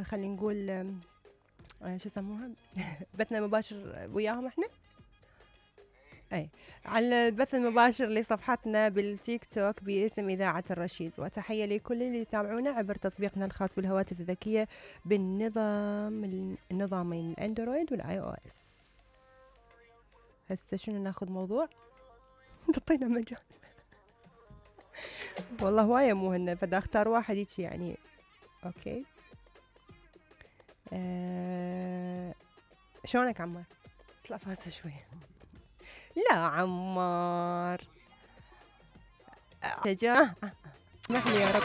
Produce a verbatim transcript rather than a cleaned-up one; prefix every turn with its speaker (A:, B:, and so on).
A: آه خلينا نقول آه شو يسموها بثنا مباشر وياهم احنا. اي على البث المباشر لصفحتنا بالتيك توك باسم إذاعة الرشيد. وتحية لكل اللي يتابعونا عبر تطبيقنا الخاص بالهواتف الذكية بالنظام النظامين الأندرويد والآي أو إس. هسه شنو ناخذ موضوع؟ تعطينا مجال. والله هواية مهنة فدا اختار واحد هيك يعني. اوكي أه... شلونك عمار؟ اطلع فاسة شوية. لا عمار تجاه اسمح لي يا رب.